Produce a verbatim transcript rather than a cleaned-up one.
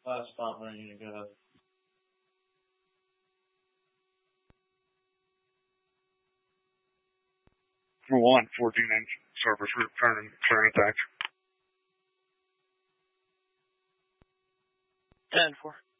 Last stop ready to go. For one, fourteen inch surface return and clearing attack. ten four.